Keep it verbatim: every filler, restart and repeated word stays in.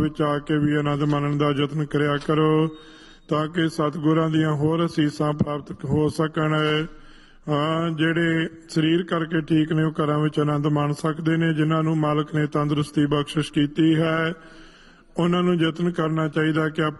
ਵਿੱਚ ਆ ਕੇ ਵੀ ਆਨੰਦ ਮਾਣਨ ਦਾ ਯਤਨ ਕਰਿਆ ਕਰੋ ਤਾਂ ਕਿ ਸਤਿਗੁਰਾਂ ਦੀਆਂ ਹੋਰ ਅਸੀਸਾਂ ਪ੍ਰਾਪਤ ਹੋ ਸਕਣ। ਹਾਂ, ਜਿਹੜੇ ਸਰੀਰ ਕਰਕੇ ਠੀਕ ਨੇ ਉਹ ਘਰਾਂ ਵਿੱਚ ਆਨੰਦ ਮਾਣ ਸਕਦੇ ਨੇ। ਜਿਨ੍ਹਾਂ ਨੂੰ ਮਾਲਕ ਨੇ ਤੰਦਰੁਸਤੀ ਬਖਸ਼ਿਸ਼ ਕੀਤੀ ਹੈ ਉਹਨਾਂ ਨੂੰ ਯਤਨ ਕਰਨਾ ਚਾਹੀਦਾ ਕਿ